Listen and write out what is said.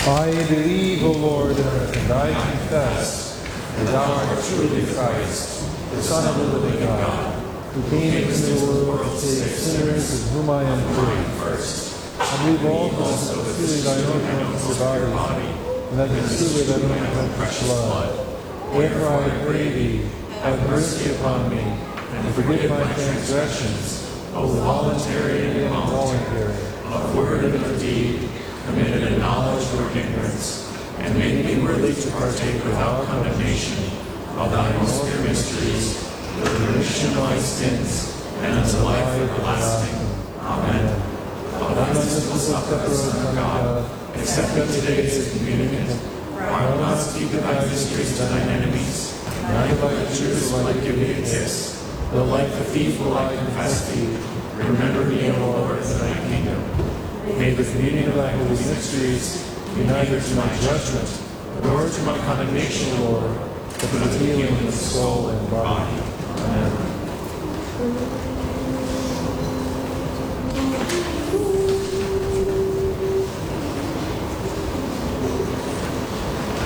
I believe, O Lord, and I confess that thou art truly Christ, the Son of the living God, who came into the world to save sinners, of whom I am free. I believe also that truly thy own precious body, and that truly thy own precious blood. Therefore I pray thee, have mercy upon me, and forgive my transgressions, both voluntary and involuntary, of word and of deed, committed in knowledge or ignorance, and make me worthy to partake without condemnation of thy most mysteries, for the remission of my sins, and unto life everlasting. Amen. Blessed is the Son of God, accept me today's communion, for I will not speak of thy mysteries to thine enemies, neither by the truth will I give thee a kiss, though like the thief will I confess thee. Remember me, O Lord, in thy kingdom. May the communion of thy holy mysteries be neither to my judgment, nor to my condemnation, Lord, but for the healing of the soul and body. Amen.